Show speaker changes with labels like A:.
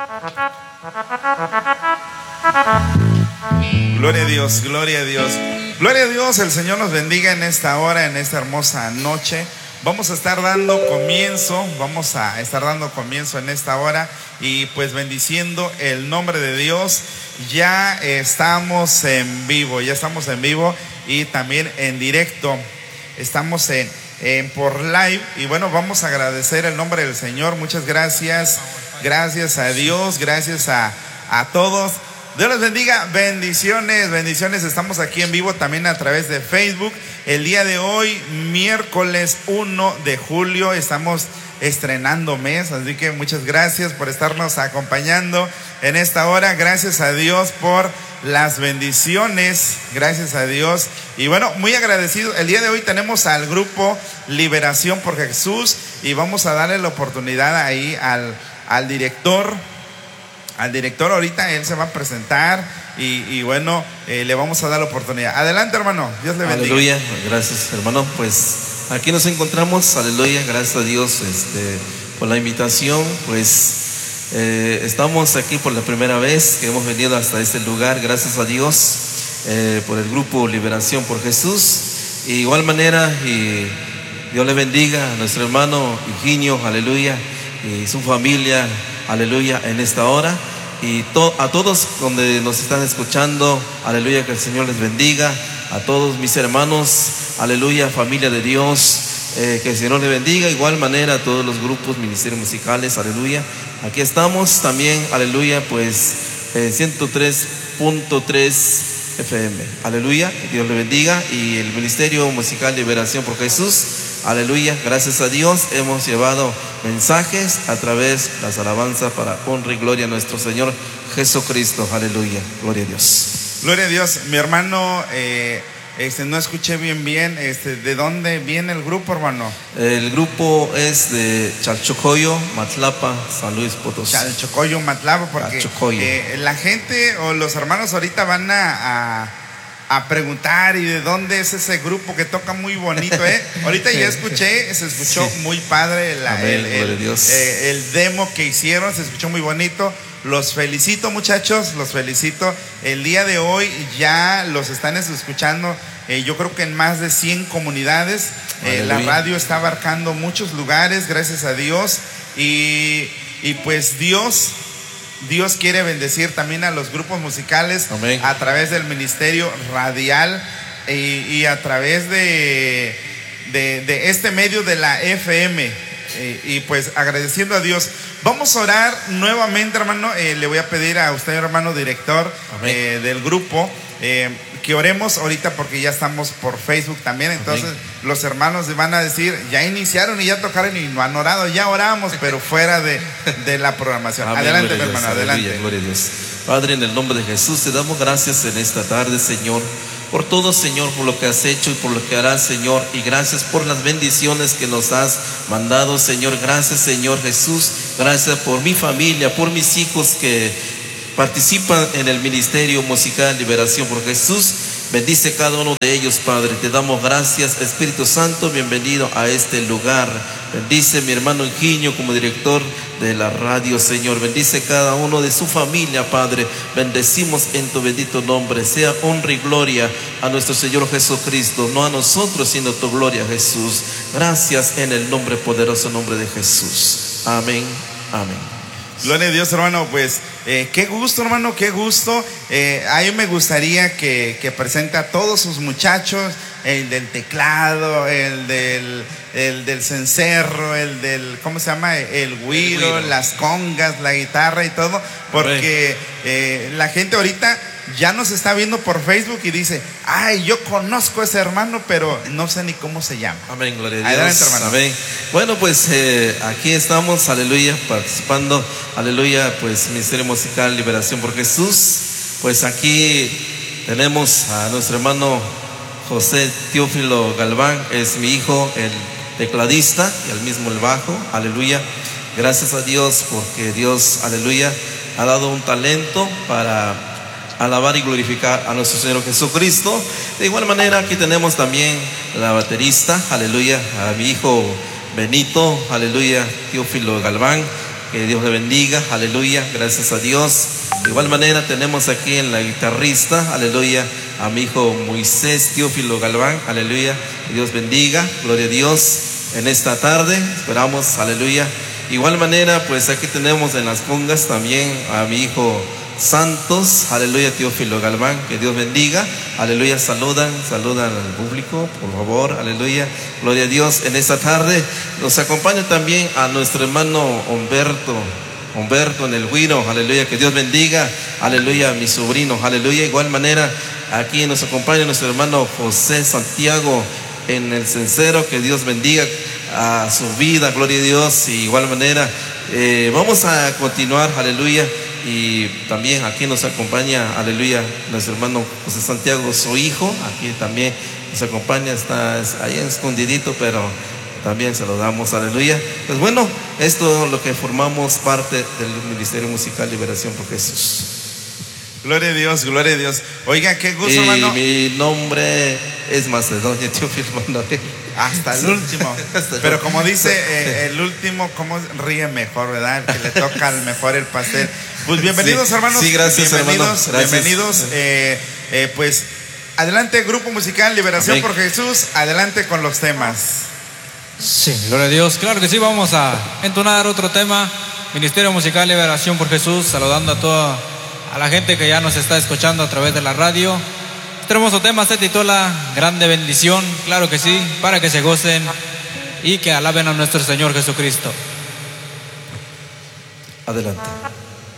A: Gloria a Dios, gloria a Dios. Gloria a Dios, el Señor nos bendiga en esta hora, en esta hermosa noche. Vamos a estar dando comienzo en esta hora y pues bendiciendo el nombre de Dios. Ya estamos en vivo y también en directo. Estamos por live y bueno, vamos a agradecer el nombre del Señor. Muchas gracias, gracias a Dios, gracias a todos. Dios les bendiga, bendiciones, bendiciones. Estamos aquí en vivo también a través de Facebook. El día de hoy, miércoles 1 de julio, estamos estrenando mes, así que muchas gracias por estarnos acompañando en esta hora. Gracias a Dios por las bendiciones, gracias a Dios. Y bueno, muy agradecido. El día de hoy tenemos al grupo Liberación por Jesús y vamos a darle la oportunidad ahí al director. Al director ahorita, él se va a presentar y bueno, le vamos a dar la oportunidad. Adelante, hermano, Dios le bendiga.
B: Aleluya, gracias, hermano. Pues aquí nos encontramos, aleluya, gracias a Dios por la invitación. Pues estamos aquí por la primera vez que hemos venido hasta este lugar, gracias a Dios por el grupo Liberación por Jesús. Y de igual manera, y Dios le bendiga a nuestro hermano Higinio, aleluya, y su familia, aleluya, en esta hora. Y a todos donde nos están escuchando, aleluya, que el Señor les bendiga. A todos mis hermanos, aleluya, familia de Dios, que el Señor les bendiga. De igual manera a todos los grupos, ministerios musicales, aleluya. Aquí estamos también, aleluya, pues 103.3 FM, aleluya, Dios le bendiga. Y el Ministerio Musical Liberación por Jesús, aleluya, gracias a Dios hemos llevado mensajes a través de las alabanzas para honra y gloria a nuestro Señor Jesucristo, aleluya, gloria a Dios.
A: Gloria a Dios. Mi hermano, no escuché bien, ¿de dónde viene el grupo, hermano?
B: El grupo es de Chalchocoyo, Matlapa, San Luis Potosí.
A: Chalchocoyo, Matlapa, porque la gente o los hermanos ahorita van a preguntar y de dónde es ese grupo que toca muy bonito, Ahorita ya escuché, se escuchó muy padre el demo que hicieron, se escuchó muy bonito. Los felicito, muchachos, los felicito. El día de hoy ya los están escuchando, yo creo que en más de 100 comunidades. La radio está abarcando muchos lugares, gracias a Dios. Y pues Dios quiere bendecir también a los grupos musicales. Amén. A través del ministerio radial y a través de este medio de la FM. Y pues agradeciendo a Dios, vamos a orar nuevamente, hermano. Le voy a pedir a usted, hermano director del grupo, que oremos ahorita porque ya estamos por Facebook también. Entonces los hermanos van a decir, ya iniciaron y ya tocaron y no han orado, ya oramos, pero fuera de la programación. Amén. Adelante, mi hermano, adelante.
B: Gloria a Dios. Padre, en el nombre de Jesús te damos gracias en esta tarde, Señor, por todo, Señor, por lo que has hecho y por lo que harás, Señor, y gracias por las bendiciones que nos has mandado, Señor. Gracias, Señor Jesús, gracias por mi familia, por mis hijos que participan en el Ministerio Musical Liberación por Jesús. Bendice cada uno de ellos, Padre. Te damos gracias, Espíritu Santo, bienvenido a este lugar. Bendice mi hermano Higinio como director de la radio, Señor. Bendice cada uno de su familia, Padre. Bendecimos en tu bendito nombre. Sea honra y gloria a nuestro Señor Jesucristo, no a nosotros, sino tu gloria, Jesús. Gracias en el nombre poderoso, nombre de Jesús. Amén, amén.
A: Gloria a Dios, hermano. Pues qué gusto, hermano, qué gusto. A mí me gustaría que presente a todos sus muchachos, el del teclado, el del cencerro, el del, ¿cómo se llama? El güiro, las congas, la guitarra y todo, porque la gente ahorita ya nos está viendo por Facebook y dice, ay, yo conozco a ese hermano, pero no sé ni cómo se llama.
B: Amén, gloria a Dios.
A: Adelante, hermano.
B: Amén. Bueno, pues aquí estamos, aleluya, participando, aleluya, pues Ministerio Musical Liberación por Jesús. Pues aquí tenemos a nuestro hermano José Teófilo Galván, es mi hijo, el tecladista, y al mismo el bajo, aleluya. Gracias a Dios porque Dios, aleluya, ha dado un talento para alabar y glorificar a nuestro Señor Jesucristo. De igual manera aquí tenemos también la baterista, aleluya, a mi hijo Benito, aleluya, Teófilo Galván, que Dios le bendiga, aleluya, gracias a Dios. De igual manera tenemos aquí en la guitarrista, aleluya, a mi hijo Moisés Teófilo Galván, aleluya, que Dios bendiga, gloria a Dios en esta tarde, esperamos, aleluya. De igual manera, pues aquí tenemos en las congas también a mi hijo Santos, aleluya, Teófilo Galván, que Dios bendiga, aleluya, saludan al público, por favor, aleluya, gloria a Dios en esta tarde. Nos acompaña también a nuestro hermano Humberto en el Huiro, aleluya, que Dios bendiga, aleluya, mi sobrino, aleluya. Igual manera, aquí nos acompaña nuestro hermano José Santiago en el Cencero, que Dios bendiga a su vida, gloria a Dios. Y igual manera, vamos a continuar, aleluya. Y también aquí nos acompaña, aleluya, nuestro hermano José Santiago, su hijo, aquí también nos acompaña, está ahí escondidito, pero también se lo damos, aleluya. Pues bueno, esto es lo que formamos parte del Ministerio Musical Liberación por Jesús.
A: Gloria a Dios, gloria a Dios. Oiga, qué gusto, hermano.
B: Mi nombre es Macedonia Teófilo Manuel.
A: Hasta el último. Pero como dice el último, ¿cómo ríe mejor, verdad? El que le toca al mejor el pastel. Pues bienvenidos, sí, hermanos.
B: Sí, gracias,
A: bienvenidos,
B: hermano. Gracias.
A: Bienvenidos. Pues adelante, Grupo Musical Liberación Amén. Por Jesús. Adelante con los temas.
C: Sí, gloria a Dios. Claro que sí, vamos a entonar otro tema. Ministerio Musical Liberación por Jesús, saludando a la gente que ya nos está escuchando a través de la radio. Este hermoso tema se titula Grande Bendición, claro que sí, para que se gocen y que alaben a nuestro Señor Jesucristo.
B: Adelante.